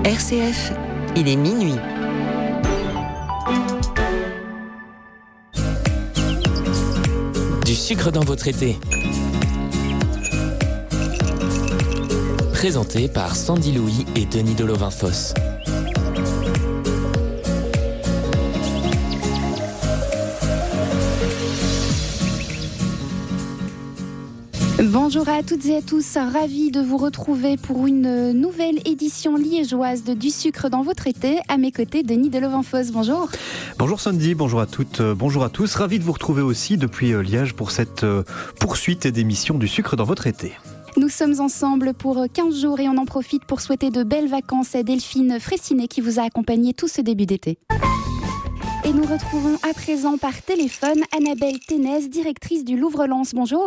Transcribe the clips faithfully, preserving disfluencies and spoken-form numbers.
R C F, il est minuit. Du sucre dans votre été. Présenté par Sandy Louis et Denis Delovin-Fosse. Bonjour à toutes et à tous, ravi de vous retrouver pour une nouvelle édition liégeoise de Du sucre dans votre été. À mes côtés, Denis Delovin-Fosse, bonjour. Bonjour Sandy, bonjour à toutes, bonjour à tous. Ravi de vous retrouver aussi depuis Liège pour cette poursuite d'émission Du sucre dans votre été. Nous sommes ensemble pour quinze jours et on en profite pour souhaiter de belles vacances à Delphine Fraissinet qui vous a accompagné tout ce début d'été. Et nous retrouvons à présent par téléphone Annabelle Ténez, directrice du Louvre-Lens. Bonjour.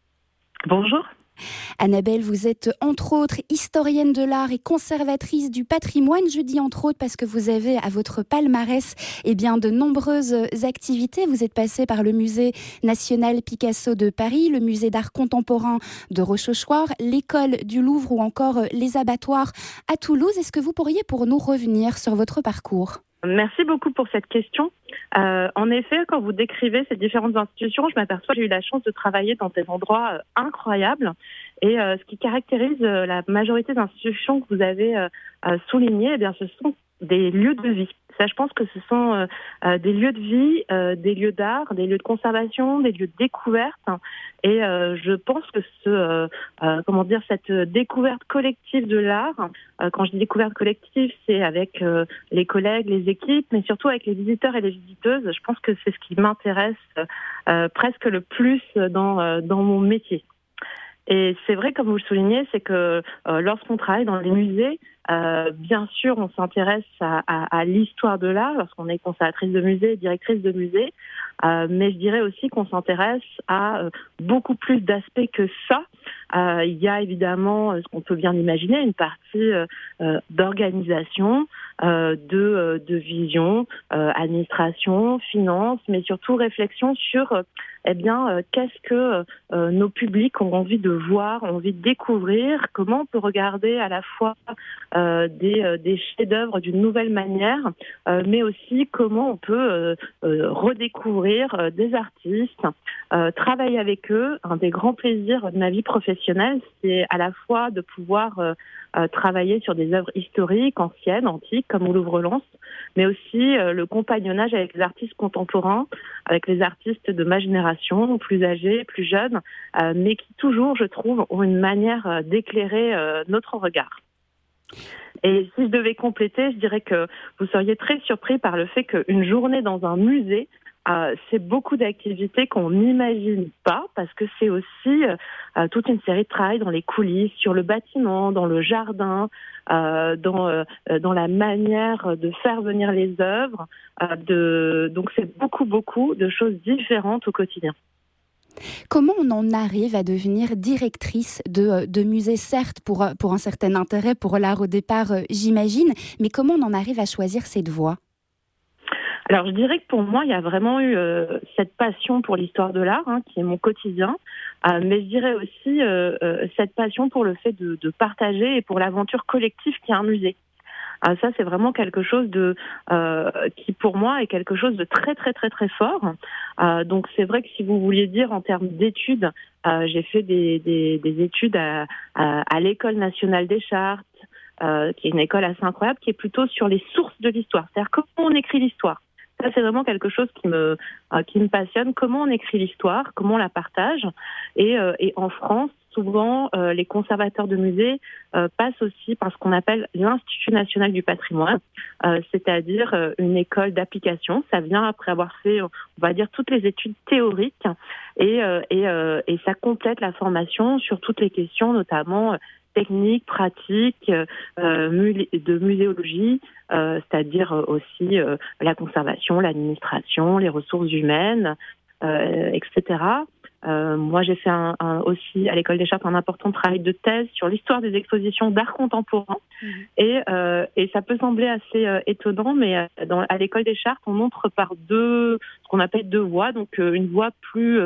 Bonjour. Annabelle, vous êtes entre autres historienne de l'art et conservatrice du patrimoine. Je dis entre autres parce que vous avez à votre palmarès eh bien, de nombreuses activités. Vous êtes passée par le Musée national Picasso de Paris, le Musée d'art contemporain de Rochechouart, l'école du Louvre ou encore les abattoirs à Toulouse. Est-ce que vous pourriez pour nous revenir sur votre parcours ? Merci beaucoup pour cette question. Euh, en effet, quand vous décrivez ces différentes institutions, je m'aperçois que j'ai eu la chance de travailler dans des endroits euh, incroyables. Et euh, ce qui caractérise euh, la majorité d'institutions que vous avez euh, euh, soulignées, eh bien, ce sont des lieux de vie. Ça, je pense que ce sont euh, euh, des lieux de vie, euh, des lieux d'art, des lieux de conservation, des lieux de découverte. Et euh, je pense que ce, euh, euh, comment dire, cette découverte collective de l'art, euh, quand je dis découverte collective, c'est avec euh, les collègues, les équipes, mais surtout avec les visiteurs et les visiteuses. Je pense que c'est ce qui m'intéresse euh, presque le plus dans, euh, dans mon métier. Et c'est vrai, comme vous le soulignez, c'est que euh, lorsqu'on travaille dans les musées, euh, bien sûr, on s'intéresse à, à, à l'histoire de l'art lorsqu'on est conservatrice de musée, directrice de musée, euh, mais je dirais aussi qu'on s'intéresse à euh, beaucoup plus d'aspects que ça. Euh, il y a évidemment, ce qu'on peut bien imaginer, une partie euh, euh, d'organisation, euh, de, euh, de vision, euh, administration, finance, mais surtout réflexion sur euh, eh bien, euh, qu'est-ce que euh, nos publics ont envie de voir, ont envie de découvrir, comment on peut regarder à la fois euh, des, euh, des chefs-d'œuvre d'une nouvelle manière, euh, mais aussi comment on peut euh, euh, redécouvrir euh, des artistes, euh, travailler avec eux. Un des grands plaisirs de ma vie professionnelle, c'est à la fois de pouvoir euh, euh, travailler sur des œuvres historiques, anciennes, antiques, comme au Louvre-Lens, mais aussi euh, le compagnonnage avec les artistes contemporains, avec les artistes de ma génération, plus âgés, plus jeunes, euh, mais qui toujours, je trouve, ont une manière euh, d'éclairer euh, notre regard. Et si je devais compléter, je dirais que vous seriez très surpris par le fait qu'une journée dans un musée, Euh, c'est beaucoup d'activités qu'on n'imagine pas parce que c'est aussi euh, toute une série de travail dans les coulisses, sur le bâtiment, dans le jardin, euh, dans, euh, dans la manière de faire venir les œuvres. Euh, de... Donc c'est beaucoup, beaucoup de choses différentes au quotidien. Comment on en arrive à devenir directrice de, de musée, certes pour, pour un certain intérêt pour l'art au départ, j'imagine, mais comment on en arrive à choisir cette voie ? Alors, je dirais que pour moi, il y a vraiment eu euh, cette passion pour l'histoire de l'art, hein, qui est mon quotidien, euh, mais je dirais aussi euh, euh, cette passion pour le fait de, de partager et pour l'aventure collective qui est un musée. Euh, ça, c'est vraiment quelque chose de euh, qui, pour moi, est quelque chose de très, très, très, très fort. Euh, donc, c'est vrai que si vous vouliez dire en termes d'études, euh, j'ai fait des, des, des études à, à, à l'École nationale des chartes, euh, qui est une école assez incroyable, qui est plutôt sur les sources de l'histoire, c'est-à-dire comment on écrit l'histoire. Ça, c'est vraiment quelque chose qui me, euh, qui me passionne. Comment on écrit l'histoire, comment on la partage. Et, euh, et en France, souvent, euh, les conservateurs de musées euh, passent aussi par ce qu'on appelle l'Institut national du patrimoine, euh, c'est-à-dire euh, une école d'application. Ça vient après avoir fait, on va dire, toutes les études théoriques et, euh, et, euh, et ça complète la formation sur toutes les questions, notamment techniques, pratiques, euh, de muséologie, euh, c'est-à-dire aussi euh, la conservation, l'administration, les ressources humaines, euh, et cetera. Euh, moi, j'ai fait un, un, aussi à l'École des Chartes un important travail de thèse sur l'histoire des expositions d'art contemporain. Mmh. Et, euh, et ça peut sembler assez euh, étonnant, mais dans, à l'École des Chartes, on montre par deux, ce qu'on appelle deux voies. Donc, euh, une voie plus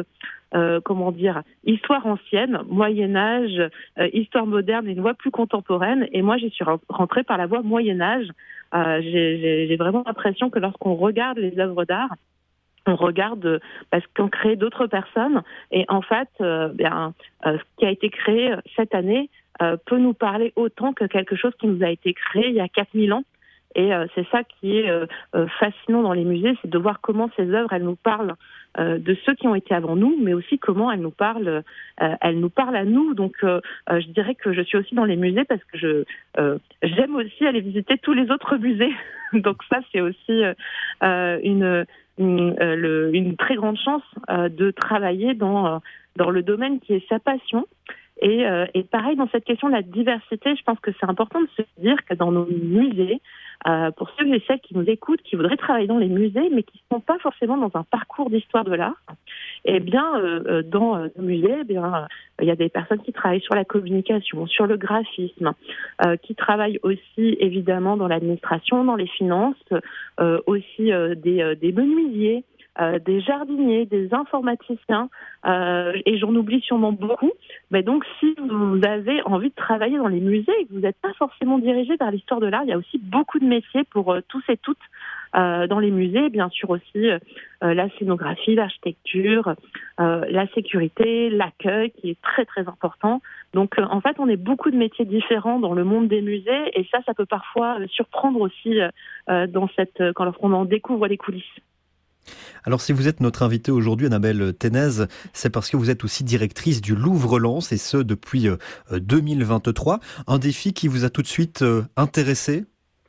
euh, comment dire, histoire ancienne, Moyen-Âge, euh, histoire moderne et une voie plus contemporaine. Et moi, j'y suis rentrée par la voie Moyen-Âge. Euh, j'ai, j'ai, j'ai vraiment l'impression que lorsqu'on regarde les œuvres d'art, on regarde parce qu'on crée d'autres personnes. Et en fait, euh, bien, euh, ce qui a été créé cette année euh, peut nous parler autant que quelque chose qui nous a été créé il y a quatre mille ans. Et euh, c'est ça qui est euh, fascinant dans les musées, c'est de voir comment ces œuvres, elles nous parlent euh, de ceux qui ont été avant nous, mais aussi comment elles nous parlent, euh, elles nous parlent à nous. Donc, euh, euh, je dirais que je suis aussi dans les musées parce que je euh, j'aime aussi aller visiter tous les autres musées. Donc ça, c'est aussi euh, une une, euh, le, une très grande chance euh, de travailler dans euh, dans le domaine qui est sa passion. Et, euh, et pareil, dans cette question de la diversité, je pense que c'est important de se dire que dans nos musées, euh, pour ceux et celles qui nous écoutent, qui voudraient travailler dans les musées, mais qui ne sont pas forcément dans un parcours d'histoire de l'art, eh bien, euh, dans nos musées, eh bien, euh, il y a des personnes qui travaillent sur la communication, sur le graphisme, euh, qui travaillent aussi, évidemment, dans l'administration, dans les finances, euh, aussi euh, des, euh, des menuisiers, Euh, des jardiniers, des informaticiens, euh, et j'en oublie sûrement beaucoup. Mais donc, si vous avez envie de travailler dans les musées et que vous n'êtes pas forcément dirigé vers l'histoire de l'art, il y a aussi beaucoup de métiers pour euh, tous et toutes euh, dans les musées. Bien sûr aussi euh, la scénographie, l'architecture, euh, la sécurité, l'accueil, qui est très très important. Donc, euh, en fait, on est beaucoup de métiers différents dans le monde des musées, et ça, ça peut parfois euh, surprendre aussi euh, dans cette, quand lorsqu'on en découvre les coulisses. Alors si vous êtes notre invitée aujourd'hui, Annabelle Ténez, c'est parce que vous êtes aussi directrice du Louvre-Lens, et ce depuis deux mille vingt-trois. Un défi qui vous a tout de suite intéressé ?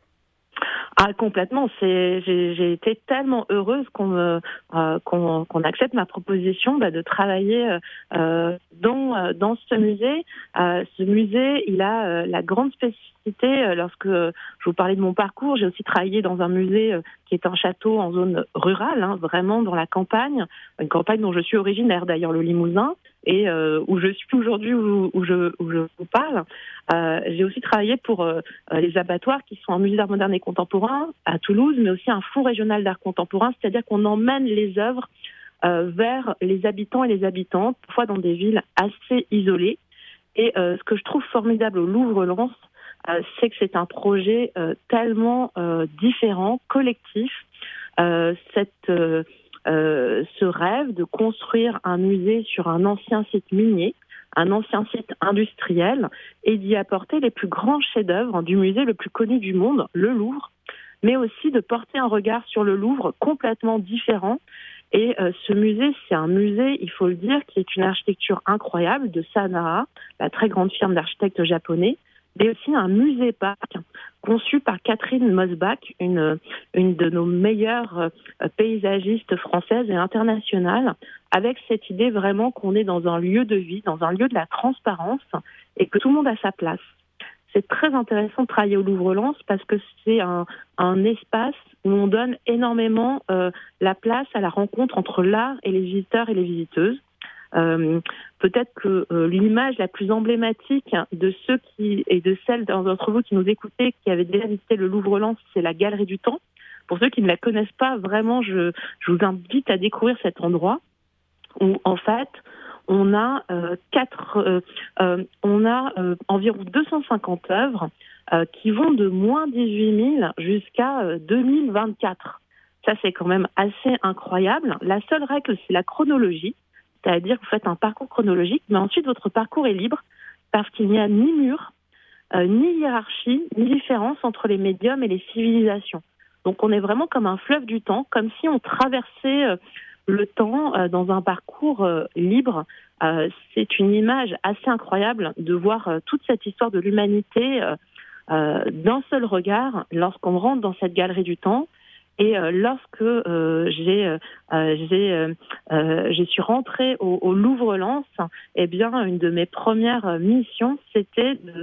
Ah, complètement. C'est, j'ai, j'ai été tellement heureuse qu'on, me, euh, qu'on, qu'on accepte ma proposition bah, de travailler euh, dans, dans ce musée. Euh, ce musée, il a euh, la grande spécificité, euh, lorsque je vous parlais de mon parcours, j'ai aussi travaillé dans un musée euh, qui est un château en zone rurale, hein, vraiment dans la campagne, une campagne dont je suis originaire d'ailleurs, le Limousin, et euh, où je suis aujourd'hui, où, où, je, où je vous parle. Euh, j'ai aussi travaillé pour euh, les abattoirs qui sont un musée d'art moderne et contemporain à Toulouse, mais aussi un fonds régional d'art contemporain, c'est-à-dire qu'on emmène les œuvres euh, vers les habitants et les habitantes, parfois dans des villes assez isolées. Et euh, ce que je trouve formidable au Louvre-Lens, euh, c'est que c'est un projet euh, tellement euh, différent, collectif. Euh, cette, euh, euh, ce rêve de construire un musée sur un ancien site minier, un ancien site industriel, et d'y apporter les plus grands chefs-d'œuvre du musée le plus connu du monde, le Louvre, mais aussi de porter un regard sur le Louvre complètement différent. Et euh, ce musée, c'est un musée, il faut le dire, qui est une architecture incroyable de Sanaa, la très grande firme d'architectes japonais, mais aussi un musée-parc conçu par Catherine Mosbach, une, une de nos meilleures euh, paysagistes françaises et internationales, avec cette idée vraiment qu'on est dans un lieu de vie, dans un lieu de la transparence, et que tout le monde a sa place. C'est très intéressant de travailler au Louvre-Lens parce que c'est un, un espace où on donne énormément euh, la place à la rencontre entre l'art et les visiteurs et les visiteuses. Euh, peut-être que euh, l'image la plus emblématique de ceux qui et de celles d'entre vous qui nous écoutez, qui avaient déjà visité le Louvre-Lens, c'est la Galerie du Temps. Pour ceux qui ne la connaissent pas, vraiment, je, je vous invite à découvrir cet endroit où, en fait, on a euh, quatre, euh, euh, on a euh, environ deux cent cinquante œuvres euh, qui vont de moins dix-huit mille jusqu'à euh, deux mille vingt-quatre. Ça, c'est quand même assez incroyable. La seule règle, c'est la chronologie. C'est-à-dire que vous faites un parcours chronologique, mais ensuite votre parcours est libre parce qu'il n'y a ni mur, euh, ni hiérarchie, ni différence entre les médiums et les civilisations. Donc on est vraiment comme un fleuve du temps, comme si on traversait euh, le temps euh, dans un parcours euh, libre. Euh, c'est une image assez incroyable de voir euh, toute cette histoire de l'humanité euh, euh, d'un seul regard lorsqu'on rentre dans cette galerie du temps. Et euh, lorsque euh, j'ai, euh, j'ai, euh, euh, je suis rentrée au, au Louvre-Lens, eh bien, une de mes premières missions, c'était de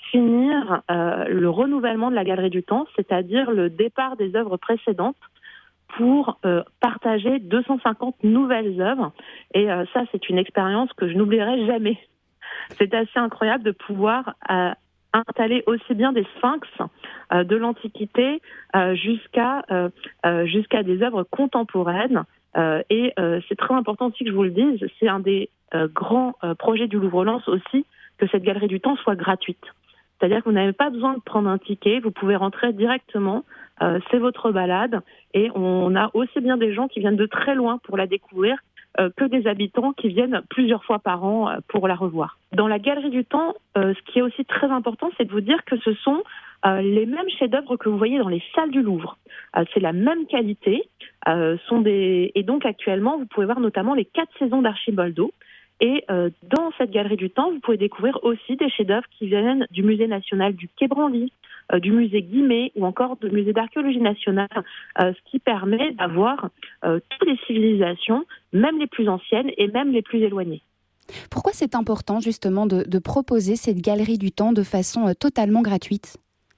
finir euh, le renouvellement de la Galerie du Temps, c'est-à-dire le départ des œuvres précédentes pour euh, partager deux cent cinquante nouvelles œuvres. Et euh, ça, c'est une expérience que je n'oublierai jamais. C'est assez incroyable de pouvoir euh, installer aussi bien des sphinx euh, de l'Antiquité euh, jusqu'à, euh, euh, jusqu'à des œuvres contemporaines. Euh, et euh, c'est très important aussi que je vous le dise, c'est un des euh, grands euh, projets du Louvre-Lens aussi, que cette galerie du temps soit gratuite. C'est-à-dire que vous n'avez pas besoin de prendre un ticket, vous pouvez rentrer directement, euh, c'est votre balade, et on a aussi bien des gens qui viennent de très loin pour la découvrir, euh, que des habitants qui viennent plusieurs fois par an euh, pour la revoir. Dans la galerie du temps, euh, ce qui est aussi très important, c'est de vous dire que ce sont euh, les mêmes chefs-d'œuvre que vous voyez dans les salles du Louvre. Euh, c'est la même qualité, euh, sont des... et donc actuellement, vous pouvez voir notamment les quatre saisons d'Archiboldo. Et euh, dans cette galerie du temps, vous pouvez découvrir aussi des chefs-d'œuvre qui viennent du Musée national du Quai Branly, euh, du musée Guimet ou encore du musée d'archéologie nationale, euh, ce qui permet d'avoir euh, toutes les civilisations, même les plus anciennes et même les plus éloignées. Pourquoi c'est important justement de, de proposer cette galerie du temps de façon euh, totalement gratuite ?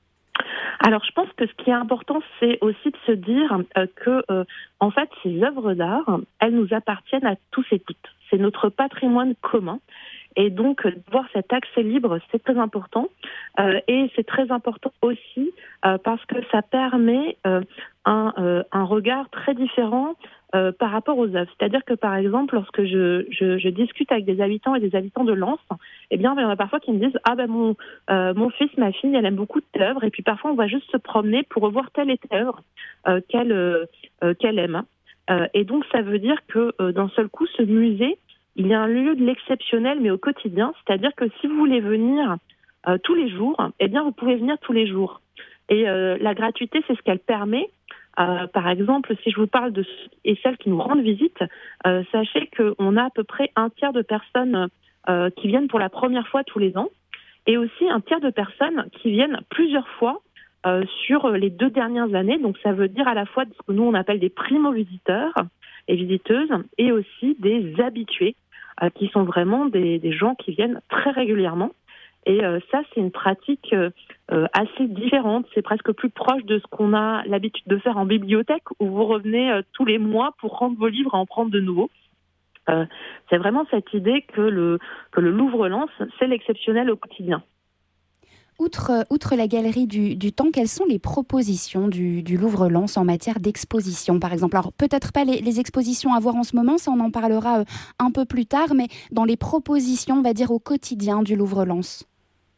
Alors, je pense que ce qui est important, c'est aussi de se dire euh, que, euh, en fait, ces œuvres d'art, elles nous appartiennent à tous et toutes. C'est notre patrimoine commun. Et donc, voir cet accès libre, c'est très important. Euh, et c'est très important aussi euh, parce que ça permet euh, un, euh, un regard très différent euh, par rapport aux œuvres. C'est-à-dire que, par exemple, lorsque je, je, je discute avec des habitants et des habitants de Lens, eh bien, il y en a parfois qui me disent « Ah ben, mon, euh, mon fils, ma fille, elle aime beaucoup telle œuvre. » Et puis parfois, on va juste se promener pour revoir telle et telle œuvre euh, qu'elle, euh, qu'elle aime. Euh, et donc, ça veut dire que euh, d'un seul coup, ce musée, il y a un lieu de l'exceptionnel, mais au quotidien. C'est-à-dire que si vous voulez venir euh, tous les jours, eh bien, vous pouvez venir tous les jours. Et euh, la gratuité, c'est ce qu'elle permet. Euh, par exemple, si je vous parle de ceux et celles qui nous rendent visite, euh, sachez qu'on a à peu près un tiers de personnes euh, qui viennent pour la première fois tous les ans, et aussi un tiers de personnes qui viennent plusieurs fois euh, sur les deux dernières années. Donc, ça veut dire à la fois ce que nous, on appelle des primo-visiteurs et visiteuses, et aussi des habitués, euh, qui sont vraiment des, des gens qui viennent très régulièrement. Et euh, ça, c'est une pratique euh, assez différente. C'est presque plus proche de ce qu'on a l'habitude de faire en bibliothèque, où vous revenez euh, tous les mois pour rendre vos livres et en prendre de nouveaux. Euh, c'est vraiment cette idée que le, que le Louvre-Lens, c'est l'exceptionnel au quotidien. Outre, outre la galerie du, du temps, quelles sont les propositions du, du Louvre-Lens en matière d'exposition, par exemple ? Alors, peut-être pas les, les expositions à voir en ce moment, ça on en parlera euh, un peu plus tard, mais dans les propositions, on va dire, au quotidien du Louvre-Lens.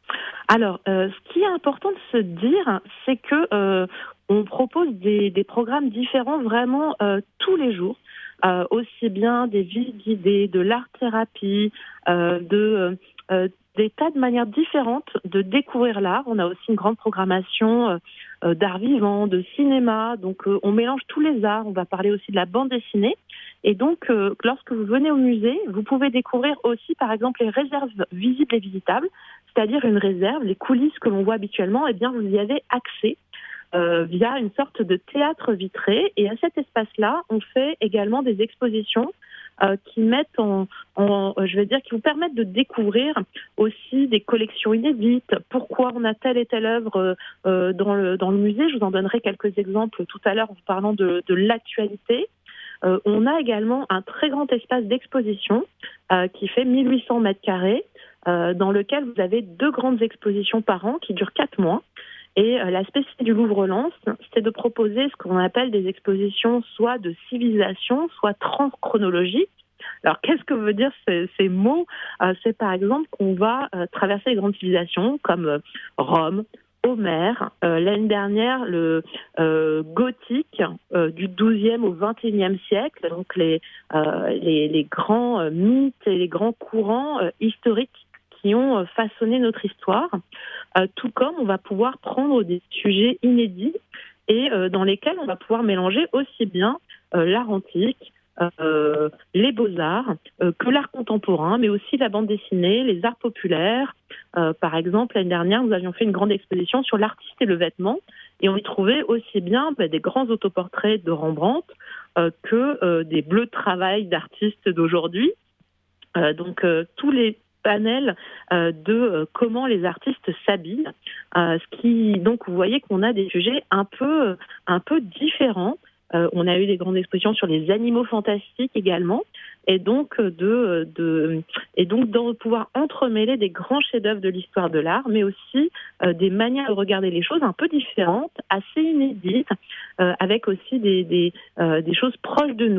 Alors, euh, ce qui est important de se dire, c'est que euh, on propose des, des programmes différents vraiment euh, tous les jours. Euh, aussi bien des visites guidées, de l'art-thérapie, euh, de... Euh, des tas de manières différentes de découvrir l'art. On a aussi une grande programmation euh, d'art vivant, de cinéma. Donc, euh, on mélange tous les arts. On va parler aussi de la bande dessinée. Et donc, euh, lorsque vous venez au musée, vous pouvez découvrir aussi, par exemple, les réserves visibles et visitables, c'est-à-dire une réserve, les coulisses que l'on voit habituellement, eh bien, vous y avez accès euh, via une sorte de théâtre vitré. Et à cet espace-là, on fait également des expositions Euh, qui mettent en, en, je vais dire, qui vous permettent de découvrir aussi des collections inédites. Pourquoi on a telle et telle œuvre euh, dans le dans le musée. Je vous en donnerai quelques exemples tout à l'heure en parlant de, de l'actualité. Euh, on a également un très grand espace d'exposition euh, qui fait mille huit cents mètres carrés, euh, dans lequel vous avez deux grandes expositions par an qui durent quatre mois. Et euh, la spécificité du Louvre-Lens, c'est de proposer ce qu'on appelle des expositions soit de civilisation, soit transchronologiques. Alors, qu'est-ce que veut dire ces, ces mots ? euh, C'est par exemple qu'on va euh, traverser les grandes civilisations comme euh, Rome, Homère, euh, l'année dernière le euh, gothique euh, du douzième au vingt et unième siècle, donc les, euh, les, les grands euh, mythes et les grands courants euh, historiques qui ont façonné notre histoire, euh, tout comme on va pouvoir prendre des sujets inédits et euh, dans lesquels on va pouvoir mélanger aussi bien euh, l'art antique, euh, les beaux-arts, euh, que l'art contemporain, mais aussi la bande dessinée, les arts populaires. Euh, par exemple, l'année dernière, nous avions fait une grande exposition sur l'artiste et le vêtement, et on y trouvait aussi bien bah, des grands autoportraits de Rembrandt euh, que euh, des bleus de travail d'artistes d'aujourd'hui. Euh, donc, euh, tous les panel euh, de euh, comment les artistes s'habillent, euh, ce qui donc vous voyez qu'on a des sujets un peu un peu différents. Euh, on a eu des grandes expositions sur les animaux fantastiques également, et donc de de et donc de pouvoir entremêler des grands chefs-d'œuvre de l'histoire de l'art, mais aussi euh, des manières de regarder les choses un peu différentes, assez inédites, euh, avec aussi des des, euh, des choses proches de nous.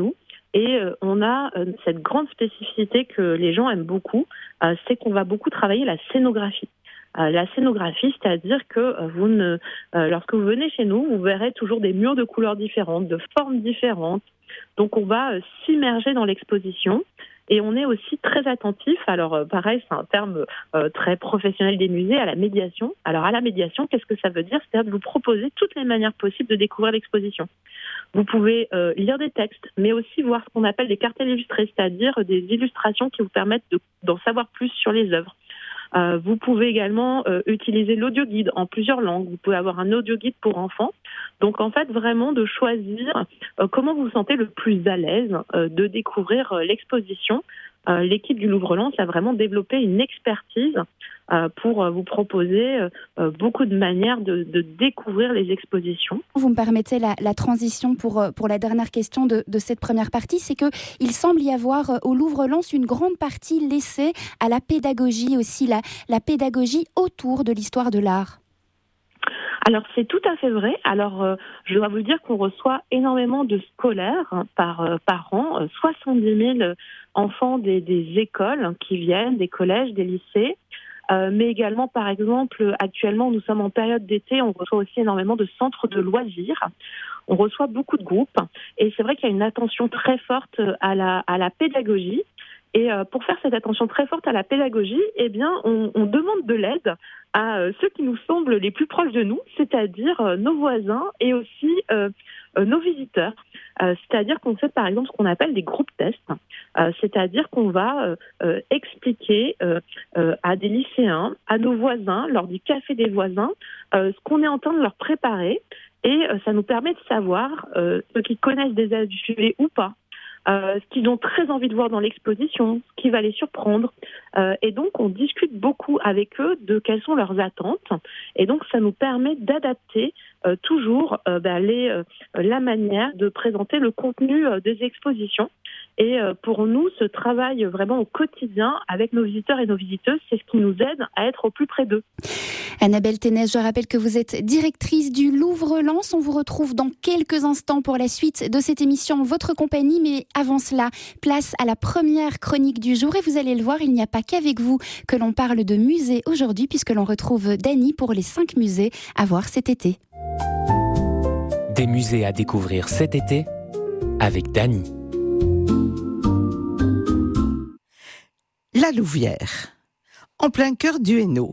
Et euh, on a euh, cette grande spécificité que les gens aiment beaucoup, euh, c'est qu'on va beaucoup travailler la scénographie. Euh, la scénographie, c'est-à-dire que euh, vous ne, euh, lorsque vous venez chez nous, vous verrez toujours des murs de couleurs différentes, de formes différentes. Donc on va euh, s'immerger dans l'exposition. Et on est aussi très attentif, alors euh, pareil, c'est un terme euh, très professionnel des musées, à la médiation. Alors à la médiation, qu'est-ce que ça veut dire ? C'est-à-dire de vous proposer toutes les manières possibles de découvrir l'exposition. Vous pouvez euh, lire des textes, mais aussi voir ce qu'on appelle des cartels illustrés, c'est-à-dire des illustrations qui vous permettent de, d'en savoir plus sur les œuvres. Euh, vous pouvez également euh, utiliser l'audio-guide en plusieurs langues. Vous pouvez avoir un audio-guide pour enfants. Donc, en fait, vraiment de choisir euh, comment vous vous sentez le plus à l'aise euh, de découvrir euh, l'exposition. Euh, l'équipe du Louvre-Lens a vraiment développé une expertise euh, pour euh, vous proposer euh, beaucoup de manières de, de découvrir les expositions. Vous me permettez la, la transition pour, pour la dernière question de, de cette première partie, c'est qu'il semble y avoir euh, au Louvre-Lens une grande partie laissée à la pédagogie aussi, la, la pédagogie autour de l'histoire de l'art. Alors, c'est tout à fait vrai. Alors, euh, je dois vous dire qu'on reçoit énormément de scolaires hein, par, euh, par an, euh, soixante-dix mille enfants des, des écoles qui viennent, des collèges, des lycées. Euh, mais également, par exemple, actuellement, nous sommes en période d'été, on reçoit aussi énormément de centres de loisirs. On reçoit beaucoup de groupes. Et c'est vrai qu'il y a une attention très forte à la, à la pédagogie. Et euh, pour faire cette attention très forte à la pédagogie, eh bien, on, on demande de l'aide à euh, ceux qui nous semblent les plus proches de nous, c'est-à-dire euh, nos voisins et aussi euh, euh, nos visiteurs. Euh, c'est-à-dire qu'on fait par exemple ce qu'on appelle des groupes tests, euh, c'est-à-dire qu'on va euh, euh, expliquer euh, euh, à des lycéens, à nos voisins, lors du café des voisins, euh, ce qu'on est en train de leur préparer. Et euh, ça nous permet de savoir euh, ceux qui connaissent déjà du sujet ou pas. Euh, ce qu'ils ont très envie de voir dans l'exposition, ce qui va les surprendre. Euh, et donc, on discute beaucoup avec eux de quelles sont leurs attentes. Et donc, ça nous permet d'adapter euh, toujours euh, bah, les, euh, la manière de présenter le contenu euh, des expositions. Et euh, pour nous, ce travail vraiment au quotidien avec nos visiteurs et nos visiteuses, c'est ce qui nous aide à être au plus près d'eux. Annabelle Ténès, je rappelle que vous êtes directrice du Louvre-Lens. On vous retrouve dans quelques instants pour la suite de cette émission Votre Compagnie. Mais avant cela, place à la première chronique du jour. Et vous allez le voir, il n'y a pas qu'avec vous que l'on parle de musées aujourd'hui, puisque l'on retrouve Dany pour les cinq musées à voir cet été. Des musées à découvrir cet été avec Dany. La Louvière, en plein cœur du Hainaut.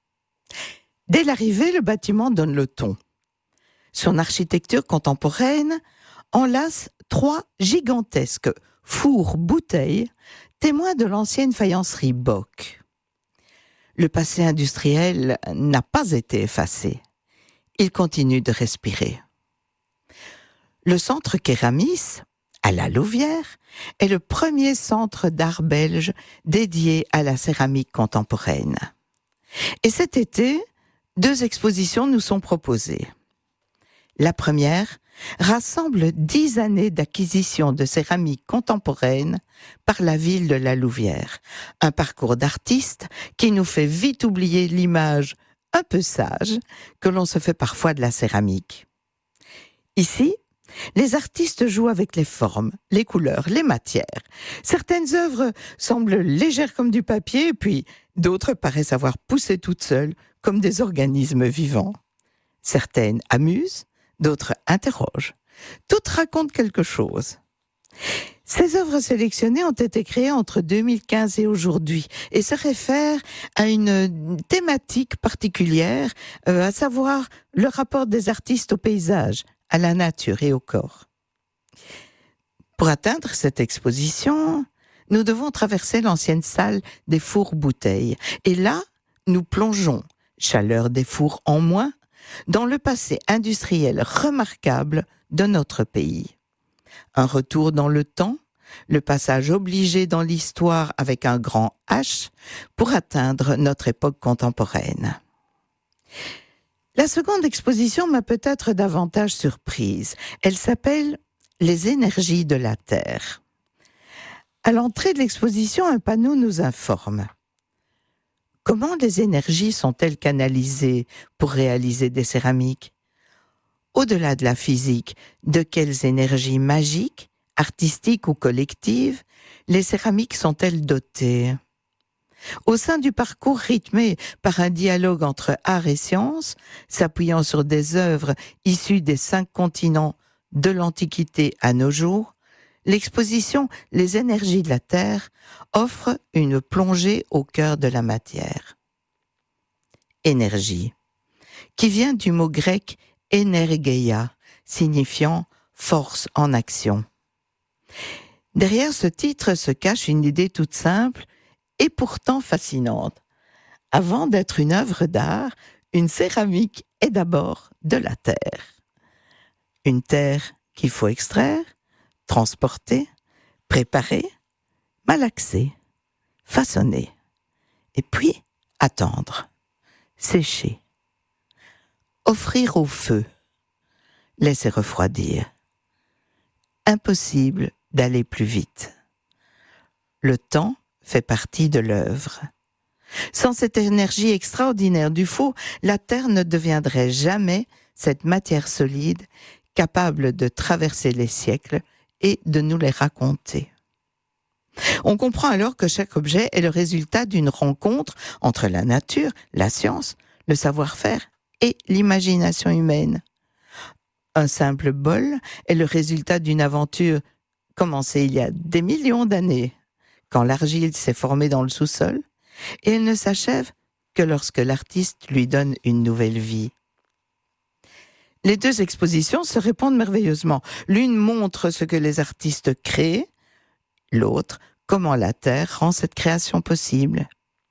Dès l'arrivée, le bâtiment donne le ton. Son architecture contemporaine enlace trois gigantesques fours-bouteilles, témoins de l'ancienne faïencerie Bock. Le passé industriel n'a pas été effacé. Il continue de respirer. Le centre Kéramis, à la Louvière, est le premier centre d'art belge dédié à la céramique contemporaine. Et cet été, deux expositions nous sont proposées. La première rassemble dix années d'acquisition de céramique contemporaine par la ville de la Louvière. Un parcours d'artiste qui nous fait vite oublier l'image un peu sage que l'on se fait parfois de la céramique. Ici, les artistes jouent avec les formes, les couleurs, les matières. Certaines œuvres semblent légères comme du papier, puis d'autres paraissent avoir poussé toutes seules comme des organismes vivants. Certaines amusent, d'autres interrogent. Toutes racontent quelque chose. Ces œuvres sélectionnées ont été créées entre deux mille quinze et aujourd'hui et se réfèrent à une thématique particulière, euh, à savoir le rapport des artistes au paysage, à la nature et au corps. Pour atteindre cette exposition, nous devons traverser l'ancienne salle des fours-bouteilles. Et là, nous plongeons, chaleur des fours en moins, dans le passé industriel remarquable de notre pays. Un retour dans le temps, le passage obligé dans l'histoire avec un grand H pour atteindre notre époque contemporaine. La seconde exposition m'a peut-être davantage surprise. Elle s'appelle « Les énergies de la Terre ». À l'entrée de l'exposition, un panneau nous informe. Comment les énergies sont-elles canalisées pour réaliser des céramiques ? Au-delà de la physique, de quelles énergies magiques, artistiques ou collectives, les céramiques sont-elles dotées ? Au sein du parcours rythmé par un dialogue entre art et science, s'appuyant sur des œuvres issues des cinq continents de l'Antiquité à nos jours, l'exposition « Les énergies de la Terre » offre une plongée au cœur de la matière. Énergie, qui vient du mot grec « energeia », signifiant « force en action ». Derrière ce titre se cache une idée toute simple et pourtant fascinante. Avant d'être une œuvre d'art, une céramique est d'abord de la terre. Une terre qu'il faut extraire, transporter, préparer, malaxer, façonner, et puis attendre, sécher, offrir au feu, laisser refroidir. Impossible d'aller plus vite. Le temps fait partie de l'œuvre. Sans cette énergie extraordinaire du feu, la Terre ne deviendrait jamais cette matière solide capable de traverser les siècles et de nous les raconter. On comprend alors que chaque objet est le résultat d'une rencontre entre la nature, la science, le savoir-faire et l'imagination humaine. Un simple bol est le résultat d'une aventure commencée il y a des millions d'années, quand l'argile s'est formée dans le sous-sol, et elle ne s'achève que lorsque l'artiste lui donne une nouvelle vie. Les deux expositions se répondent merveilleusement. L'une montre ce que les artistes créent, l'autre, comment la Terre rend cette création possible.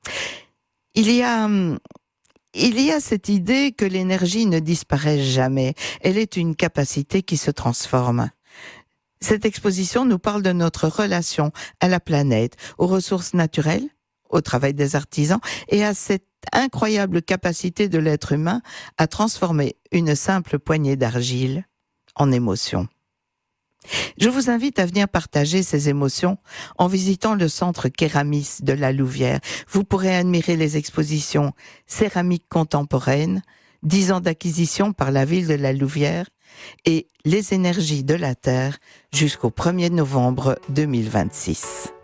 Il y a, il y a cette idée que l'énergie ne disparaît jamais. Elle est une capacité qui se transforme. Cette exposition nous parle de notre relation à la planète, aux ressources naturelles, au travail des artisans et à cette incroyable capacité de l'être humain à transformer une simple poignée d'argile en émotion. Je vous invite à venir partager ces émotions en visitant le centre Kéramis de la Louvière. Vous pourrez admirer les expositions Céramique contemporaine, dix ans d'acquisition par la ville de la Louvière et Les énergies de la Terre jusqu'au premier novembre deux mille vingt-six.